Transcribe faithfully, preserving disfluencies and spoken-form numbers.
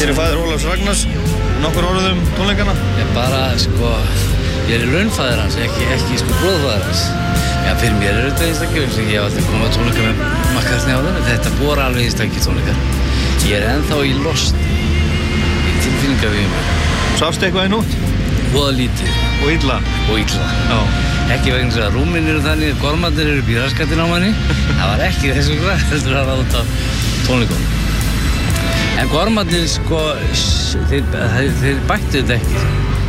Hér er faðir Ólafs Ragnars, nokkur orðum tónleikana? Ég bara, sko, ég er raunfaðir hans, ekki, ekki sko bróðfaðir hans. Já, fyrir mér er þetta einstaklega sem ég hef alltaf komið á tónleika með McCartney á það. Þetta voru alveg einstaklega tónleikar. Ég er ennþá í lost í tilfinningavíðum. Sástu eitthvað í nótt? Voða lítið. Og illa? Og illa. Já. Ekki vegna þess að rúmin eru þannig, gormarnir eru upp í raskatinn á manni. Það var ekki þessu hvað, heldur að ráða út á tónleikum. En gormarnir, sko, þeir, þeir bættu þetta ekki.